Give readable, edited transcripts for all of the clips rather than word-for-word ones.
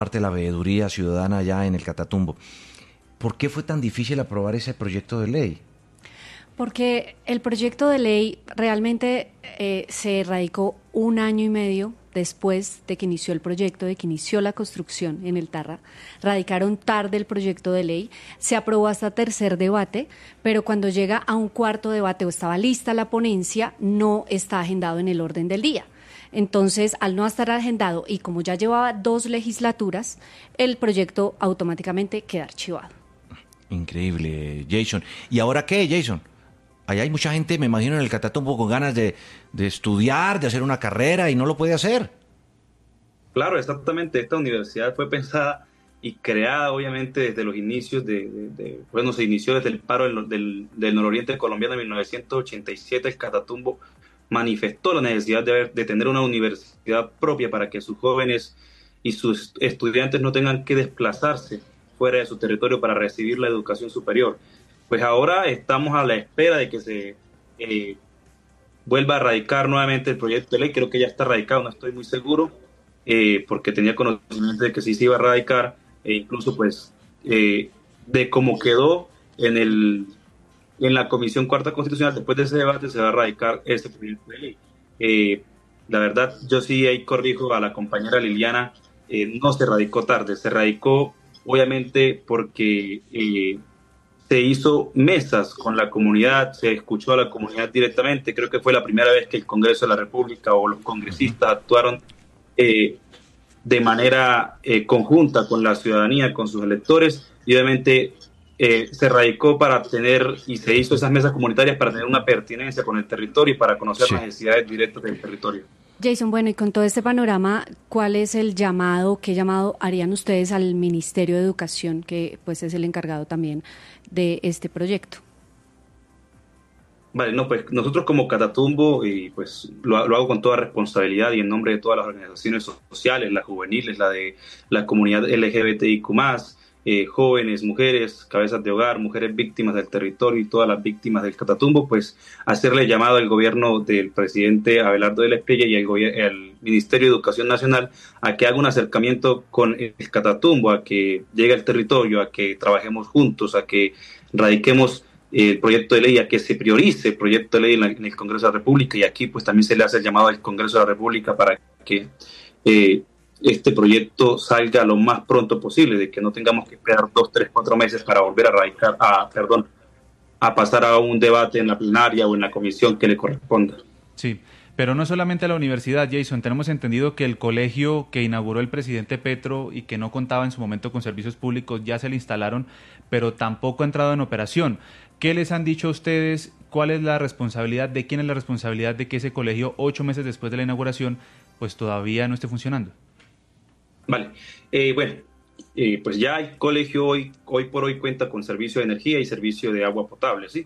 parte de la veeduría ciudadana allá en el Catatumbo. ¿Por qué fue tan difícil aprobar ese proyecto de ley? Porque el proyecto de ley realmente se radicó 1 año y medio después de que inició el proyecto, de que inició la construcción en el Tarra. Radicaron tarde el proyecto de ley, se aprobó hasta tercer debate, pero cuando llega a un cuarto debate o estaba lista la ponencia, no está agendado en el orden del día. Entonces, al no estar agendado y como ya llevaba 2 legislaturas, el proyecto automáticamente queda archivado. Increíble, Jason. ¿Y ahora qué, Jason? Allá hay mucha gente, me imagino, en el Catatumbo con ganas de estudiar, de hacer una carrera y no lo puede hacer. Claro, exactamente. Esta universidad fue pensada y creada, obviamente, desde los inicios bueno, se inició desde el paro del nororiente colombiano en 1987. El Catatumbo manifestó la necesidad de tener una universidad propia para que sus jóvenes y sus estudiantes no tengan que desplazarse fuera de su territorio para recibir la educación superior. Pues ahora estamos a la espera de que se vuelva a radicar nuevamente el proyecto de ley. Creo que ya está radicado, no estoy muy seguro, porque tenía conocimiento de que sí se iba a radicar, e incluso pues de cómo quedó en la Comisión Cuarta Constitucional, después de ese debate se va a radicar ese proyecto de ley. La verdad, yo sí ahí corrijo a la compañera Liliana, no se radicó tarde, se radicó obviamente porque se hizo mesas con la comunidad, se escuchó a la comunidad directamente. Creo que fue la primera vez que el Congreso de la República o los congresistas actuaron de manera conjunta con la ciudadanía, con sus electores, y obviamente se radicó para tener, y se hizo esas mesas comunitarias para tener una pertinencia con el territorio y para conocer las necesidades directas del territorio. Jason, bueno, y con todo este panorama, ¿cuál es el llamado, qué llamado harían ustedes al Ministerio de Educación, que pues es el encargado también de este proyecto? Vale, no, pues nosotros como Catatumbo, y pues lo hago con toda responsabilidad y en nombre de todas las organizaciones sociales, las juveniles, la de la comunidad LGBTIQ+, jóvenes, mujeres, cabezas de hogar, mujeres víctimas del territorio y todas las víctimas del Catatumbo, pues hacerle llamado al gobierno del presidente Abelardo del Espriella y al Ministerio de Educación Nacional a que haga un acercamiento con el Catatumbo, a que llegue al territorio, a que trabajemos juntos, a que radiquemos el proyecto de ley, a que se priorice el proyecto de ley en el Congreso de la República, y aquí pues también se le hace el llamado al Congreso de la República para que este proyecto salga lo más pronto posible, de que no tengamos que esperar 2, 3, 4 meses para volver a radicar, a pasar a un debate en la plenaria o en la comisión que le corresponda. Sí, pero no solamente a la universidad, Jason. Tenemos entendido que el colegio que inauguró el presidente Petro y que no contaba en su momento con servicios públicos ya se le instalaron, pero tampoco ha entrado en operación. ¿Qué les han dicho a ustedes? ¿Cuál es la responsabilidad? ¿De quién es la responsabilidad de que ese colegio, 8 meses después de la inauguración, pues todavía no esté funcionando? Vale, pues ya el colegio hoy por hoy cuenta con servicio de energía y servicio de agua potable, ¿sí?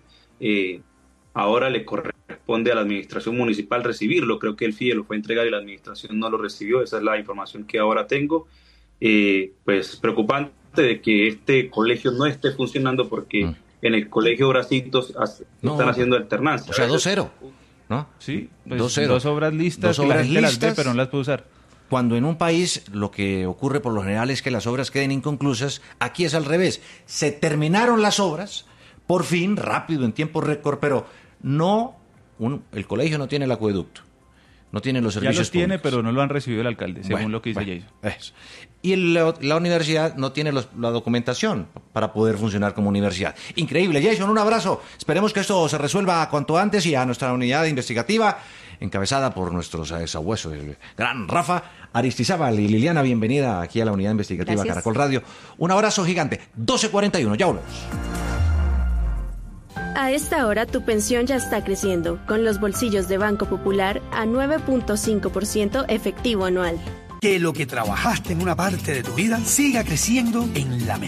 Ahora le corresponde a la administración municipal recibirlo. Creo que el FIE lo fue a entregar y la administración no lo recibió. Esa es la información que ahora tengo. Pues preocupante de que este colegio no esté funcionando porque en el colegio Bracitos están haciendo alternancia. O sea, 2-0, ¿no? Sí, pues 2-0. 2 obras listas, que la gente las ve, pero no las puede usar. Cuando en un país lo que ocurre por lo general es que las obras queden inconclusas, aquí es al revés. Se terminaron las obras, por fin, rápido, en tiempo récord, pero el colegio no tiene el acueducto, no tiene los servicios públicos. Ya los tiene, pero no lo han recibido el alcalde, según lo que dice Jason. Y la universidad no tiene la documentación para poder funcionar como universidad. Increíble, Jason, un abrazo. Esperemos que esto se resuelva cuanto antes, y a nuestra unidad investigativa, encabezada por nuestros sabuesos, el gran Rafa Aristizábal y Liliana, bienvenida aquí a la unidad investigativa. Gracias. Caracol Radio. Un abrazo gigante. 12:41, ya volvemos. A esta hora tu pensión ya está creciendo, con los bolsillos de Banco Popular a 9.5% efectivo anual. Que lo que trabajaste en una parte de tu vida siga creciendo en la mejor